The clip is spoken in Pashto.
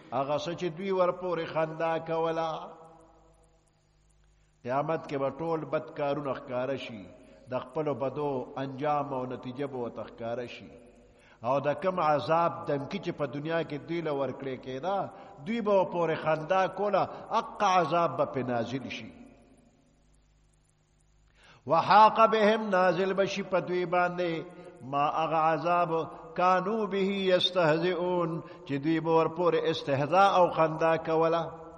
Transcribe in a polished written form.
هغه څه چې دوی ورپورې خندا کوله. قیامت کې به ټول بد کارونه ښکاره شي، د خپلو بدو انجام او نتیجه به ورته ښکاره شي، او د کم عذاب دمکی چې په دنیا کې دوی له ورکړې کېده دوی به ورپورې خندا کوله، حق عذاب به پې نازل شي. وحاق بهم نازل بشي په دوی باندې ما هغه عذاب کانو به یستهزئون چې دوی به ورپورې استهزاء او خندا کوله.